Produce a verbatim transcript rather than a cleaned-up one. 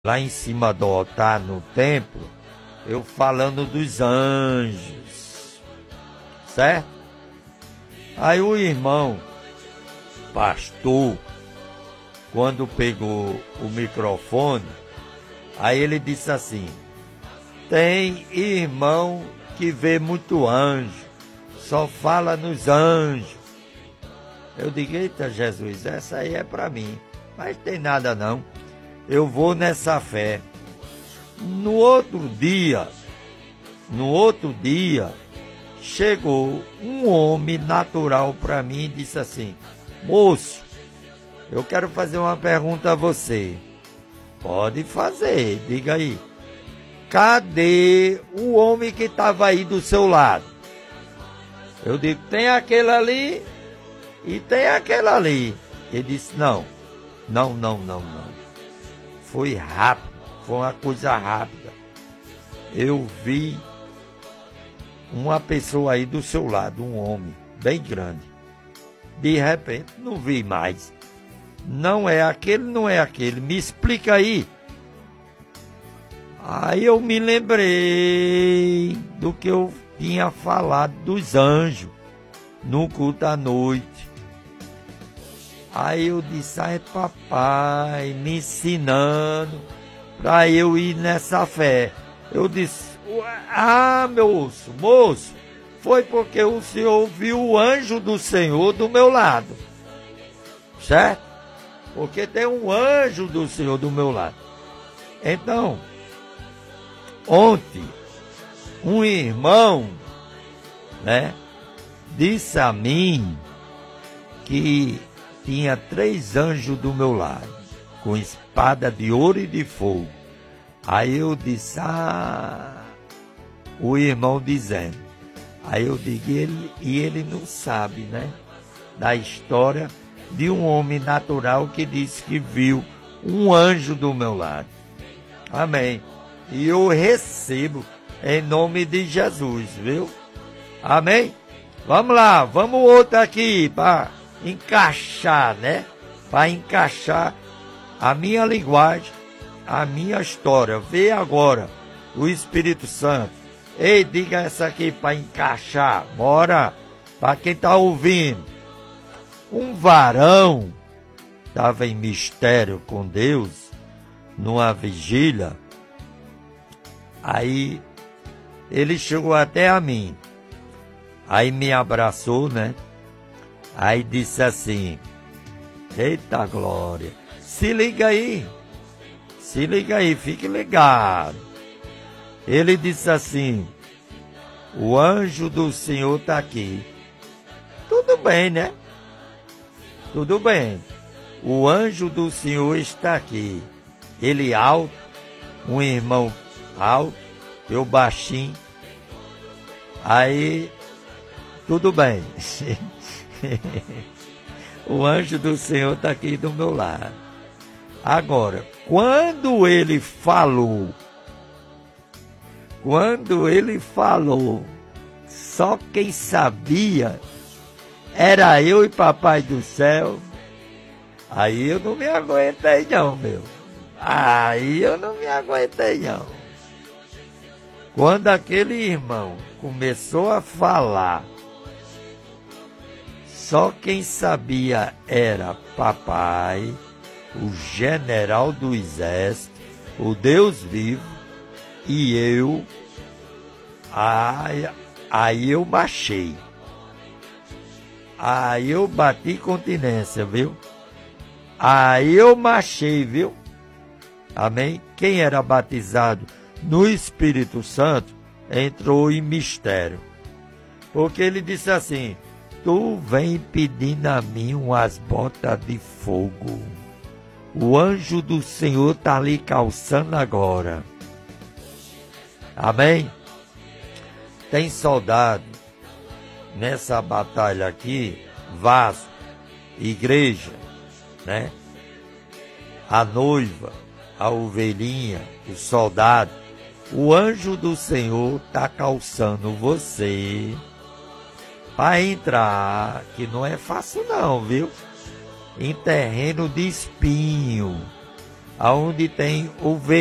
lá em cima do altar no templo, eu falando dos anjos, certo? Aí o irmão, pastor, quando pegou o microfone, aí ele disse assim: tem irmão que vê muito anjo, só fala nos anjos. Eu digo: eita Jesus, essa aí é para mim, mas tem nada não, eu vou nessa fé. No outro dia, no outro dia, chegou um homem natural para mim e disse assim: moço, eu quero fazer uma pergunta a você. Pode fazer, diga aí. Cadê o homem que estava aí do seu lado? Eu digo: tem aquele ali e tem aquele ali. Ele disse: não, não, não, não, não. Foi rápido, foi uma coisa rápida. Eu vi uma pessoa aí do seu lado, um homem bem grande. De repente, não vi mais. Não é aquele, não é aquele. Me explica aí. Aí eu me lembrei do que eu tinha falado dos anjos no culto à noite. Aí eu disse: ai, papai, me ensinando para eu ir nessa fé. Eu disse: ah, moço, moço, foi porque o senhor viu o anjo do Senhor do meu lado, certo? Porque tem um anjo do Senhor do meu lado. Então, ontem, um irmão, né, disse a mim que tinha três anjos do meu lado, com espada de ouro e de fogo. Aí eu disse: ah, o irmão dizendo. Aí eu digo: ele, e ele não sabe, né, da história de um homem natural que disse que viu um anjo do meu lado. Amém. E eu recebo em nome de Jesus, viu? Amém? Vamos lá, vamos outro aqui para encaixar, né? Para encaixar a minha linguagem, a minha história. Vê agora o Espírito Santo. Ei, diga essa aqui para encaixar. Bora, para quem está ouvindo. Um varão estava em mistério com Deus, numa vigília. Aí ele chegou até a mim. Aí me abraçou, né? Aí disse assim: eita glória, se liga aí, se liga aí, fique ligado. Ele disse assim: o anjo do Senhor está aqui. Tudo bem, né? Tudo bem. O anjo do Senhor está aqui. Ele alto, um irmão alto, eu baixinho. Aí, tudo bem. O anjo do Senhor está aqui do meu lado. Agora, quando ele falou, quando ele falou, só quem sabia era eu e papai do céu. Aí eu não me aguentei não, meu. Aí eu não me aguentei não. Quando aquele irmão começou a falar, só quem sabia era papai, o general do exército, o Deus vivo, e eu. Aí, aí eu baixei. Aí eu bati continência, viu? Aí eu marchei, viu? Amém? Quem era batizado no Espírito Santo entrou em mistério. Porque ele disse assim: tu vem pedindo a mim umas botas de fogo. O anjo do Senhor está ali calçando agora. Amém? Tem soldado nessa batalha aqui, vaso, igreja, né? A noiva, a ovelhinha, o soldado. O anjo do Senhor está calçando você para entrar, que não é fácil não, viu? Em terreno de espinho. aonde tem ovelha.